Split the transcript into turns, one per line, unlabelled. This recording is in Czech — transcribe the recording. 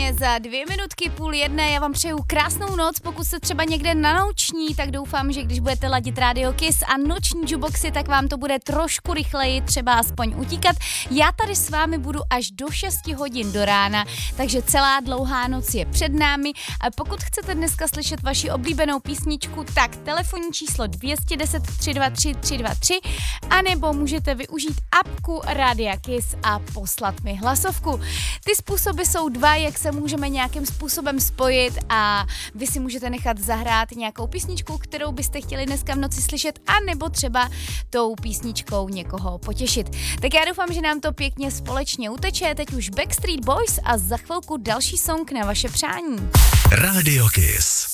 přesně za 2:02:30. Já vám přeju krásnou noc, pokud jste třeba někde na noční, tak doufám, že když budete ladit Radio Kiss a noční jukeboxy, tak vám to bude trošku rychleji třeba aspoň utíkat. Já tady s vámi budu až do 6 hodin do rána, takže celá dlouhá noc je před námi a pokud chcete dneska slyšet vaši oblíbenou písničku, tak telefonní číslo 210 323 323 anebo můžete využít apku Radia Kiss a poslat mi hlasovku. Ty způsoby jsou dva, jak se můžeme nějakým způsobem spojit a vy si můžete nechat zahrát nějakou písničku, kterou byste chtěli dneska v noci slyšet, anebo třeba tou písničkou někoho potěšit. Tak já doufám, že nám to pěkně společně uteče. Teď už Backstreet Boys a za chvilku další song na vaše přání.
Radio Kiss.